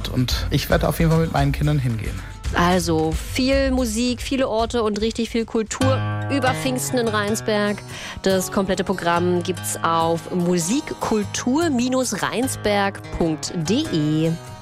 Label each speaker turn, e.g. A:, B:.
A: wird. Und ich werde auf jeden Fall mit meinen Kindern hingehen.
B: Also viel Musik, viele Orte und richtig viel Kultur über Pfingsten in Rheinsberg. Das komplette Programm gibt's auf musikkultur-rheinsberg.de.